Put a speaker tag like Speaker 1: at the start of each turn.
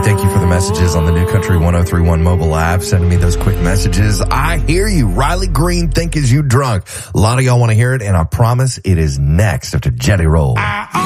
Speaker 1: thank you for the messages on the New Country 1031 mobile app, sending me those quick messages. I hear you. Riley Green, Think Is You Drunk. A lot of y'all want to hear it, and I promise it is next after Jetty Roll.